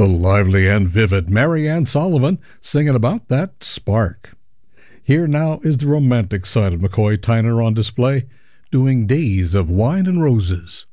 The lively and vivid Mary Ann Sullivan singing about that spark. Here now is the romantic side of McCoy Tyner on display, doing Days of Wine and Roses.